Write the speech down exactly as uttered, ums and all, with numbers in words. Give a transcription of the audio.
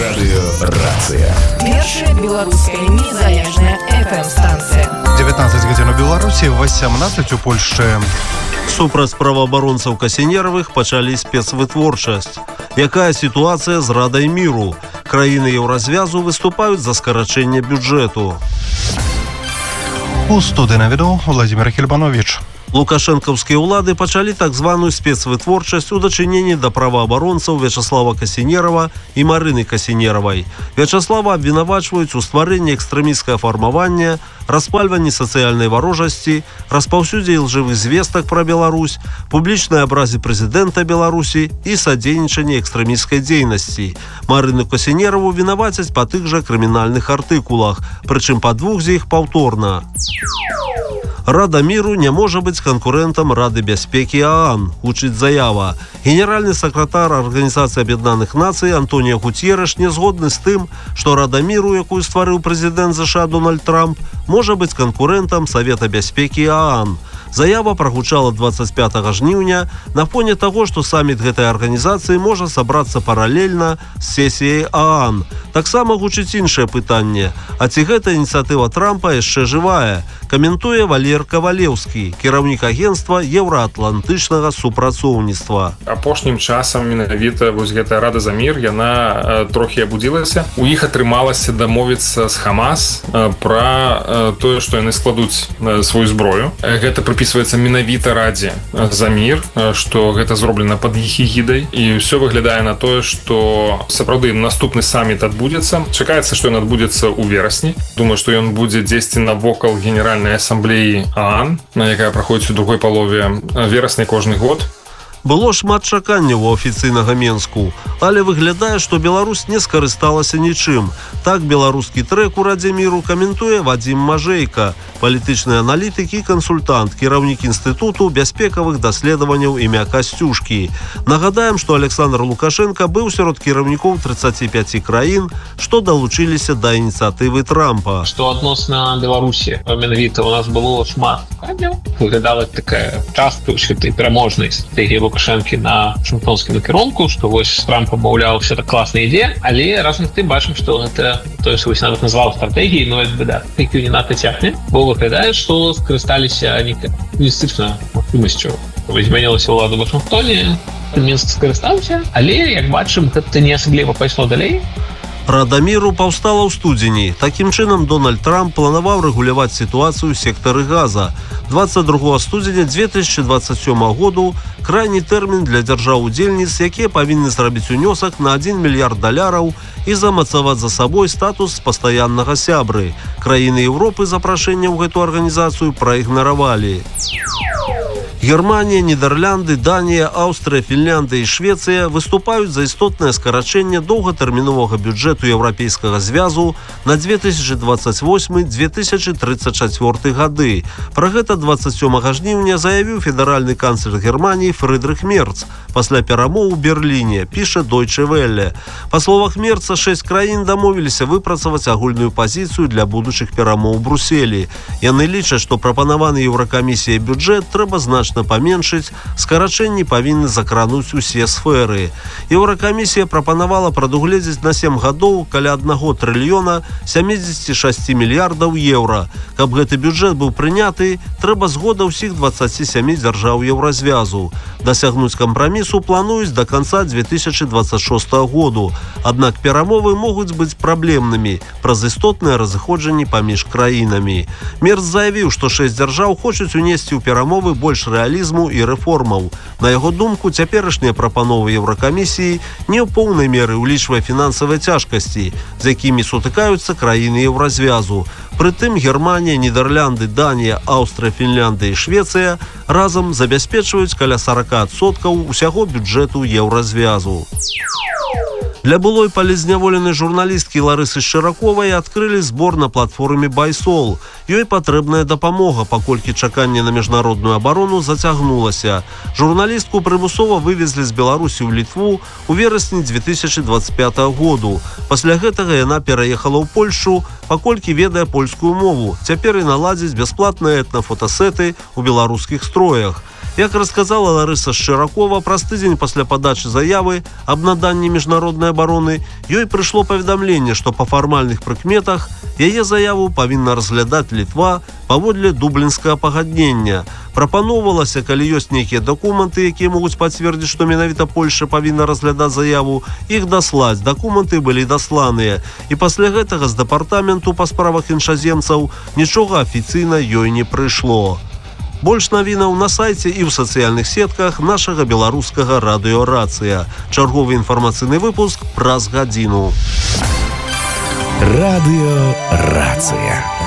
Радыё Рацыя. Першая беларуская незалежная эф эм-станцыя. девятнадцать гадзін у Беларусі, восемнадцать у Польшчы. Супраць праваабаронцаў Касінеравых пачалі спецвытворчасць. Якая сітуацыя з Радай міру? Краіны Еўразвязу выступаюць за скарачэнне бюджэту. У студыі наведу Владимир Хельбанович. Лукашэнкаўскія ўлады пачалі так званую спецвытворчасць у дачыненні да праваабаронцаў Вячаслава Касінерава і Марыны Касінеравай. Вячаслава абвінавачваюць у стварэнні экстрэмісцкага фармавання, распальванні сацыяльнай варожасці, распаўсюдзе лжывых звестак пра Беларусь, публічнай абразе прэзідэнта Беларусі і садзейнічанні экстрэмісцкай дзейнасці. Марыну Касінераву вінавацяць па тых жа крымінальных артыкулах, прычым па двух з іх паўторна. Рада міру не можа быць канкурэнтам Рады бяспекі ААН, гучыць заява. Генеральны сакратар Арганізацыі Аб'яднаных Нацый Антоніо Гуцьераш не згодны з тым, што Рада міру, якую стварыў прэзідэнт ЗША Дональд Трамп, можа быць канкурэнтам Савета бяспекі ААН. Заява прагучала двадцать пятага жніўня на фоне таго, што саміт гэтай арганізацыі можа сабрацца паралельна з сесіяй ААН. Таксама гучыць іншае пытанне. А ці гэта ініцыятыва Трампа яшчэ жывая? Каментуе Валер Кавалеўскі, кіраўнік агенцтва еўраатлантычнага супрацоўніцтва. Апошнім часам менавіта вось гэтая Рада за мір, яна э, трохі абудзілася. У іх атрымалася дамовіцца з Хамас э, пра э, тое, што яны складуць э, сваю зброю. Э, гэта прыпісваецца менавіта Радзе за мір, э, што гэта зроблена пад іх эгідай. І ўсё выглядае на тое, што сапраўды наступны саміт адбудзецца. Чакаецца, што ён адбудзецца ў верасні. Думаю, што ён будзе дзесьці навокал генеральнай асамблеі ААН, якая праходзіць у другой палове верасня кожны год. Было шмат чаканняў у афіцыйнага Менску, але выглядае, што Беларусь не скарысталася нічым. Так беларускі трэк у Радзе міру каментуе Вадзім Мажэйка, палітычны аналітык і кансультант, кіраўнік інстытуту бяспекавых даследаванняў імя Касцюшкі. Нагадаем, што Александр Лукашенко быў сярод кіраўнікоў тридцати пяти краін, што далучыліся да ініцыятывы Трампа. Што адносна Беларусі, менавіта у нас было шмат чаканняў. Выглядала такая частка гэтай пераможнай стратэгіі Лукашэнкі на вашынгтонскім накірунку, што вось Трамп маўляў, все так класна ідзе, але разам з тым бачым, што гэта тое, што вось нават назваў стратэгіяй, но это да, якую не надта цягне, бо выглядае, што скарысталіся нейкай містычнай магчымасцю. Змянілася ўлада ў Вашынгтоне, Мінск скарыстаўся, але, як бачым, гэта не асабліва пайшло далей. Рада міру паўстала ў студзені. Такім чынам Дональд Трамп планаваў рэгуляваць сітуацыю ў сектары газа. двадцать другого студзеня две тысячи двадцать сёмага году крайні тэрмін для дзяржаў-удзельніц, якія павінны зрабіць унёсак на адзін мільярд даляраў і замацаваць за сабой статус пастаяннага сябры. Краіны Еўропы запрашэнне ў гэту арганізацыю праігнаравалі. Германія, Нідерланды, Данія, Аўстрыя, Фінляндыя і Швецыя выступаюць за істотнае скарачэнне доўгатэрміновага бюджэту Еўрапейскага звязу на две тысячи двадцать восьмы — две тысячи тридцать четвёрты гады. Пра гэта двадцать сёмага жніўня заявіў федэральны канцлер Германіі Фрыдрых Мерц пасля перамоў у Берліне, піша Deutsche Welle. Па словах Мерца, шэсць краін дамовіліся выпрацаваць агульную пазіцыю для будучых перамоў у Брюсселі. Яны лічаць, што прапанаваны Еўракамісіяй бюджэт трэба значна паменшыць, скарачэнні павінны закрануць усе сферы. Еўракамісія прапанавала прадугледзець на сем гадоў каля аднаго трыльёна сямдзесят шэсць мільярдаў еўра. Каб гэты бюджэт быў прыняты, трэба згода ўсіх двадцати семи дзяржаў Еўразвязу. Дасягнуць кампрамісу плануюць да канца две тысячи двадцать шостага году. Аднак перамовы могуць быць праблемнымі праз істотныя разыходжанні паміж краінамі. Мерц заявіў, што шэсць дзяржаў хочуць унесці ў перамовы больш рэалізму і рэформаў. На яго думку, цяперашнія прапановы Еўракамісіі не ў поўнай меры ўлічвае фінансавыя цяжкасці, з якімі сутыкаюцца краіны Еўразвязу. Прытым Германія, Нідерланды, Данія, Аўстрыя, Фінляндыя і Швецыя разам забяспечваюць каля сорок адсоткаў усяго бюджэту Еўразвязу. Для былой палізняволенай журналісткі Ларысы Шчыраковай адкрылі збор на платформе Байсол. Ёй патрэбная дапамога, паколькі чаканне на міжнародную абарону зацягнулася. Журналістку прымусова вывезлі з Беларусі ў Літву ў верасні две тысячи двадцать пятага году. Пасля гэтага яна пераехала ў Польшчу, паколькі ведае польскую мову. Цяпер і наладзіць бясплатныя этнафотасеты ў беларускіх строях. Як расказала Ларыса Шчыракова, праз тыдзень пасля падачы заявы аб наданні міжнароднай абароны ёй прыйшло паведамленне, што па фармальных прыкметах яе заяву павінна разглядаць Літва паводле дублінскага пагаднення. Прапаноўвалася, калі ёсць нейкія дакументы, якія могуць пацвердзіць, што менавіта Польша павінна разглядаць заяву, іх даслаць. Дакументы былі дасланыя. І пасля гэтага з дэпартаменту па справах іншаземцаў нічога афіцыйна ёй не прыйшло. Больш навінаў на сайце і ў сацыяльных сетках нашага беларускага радыё «Рацыя». Чарговы інфармацыйны выпуск праз гадзіну. Радыё «Рацыя».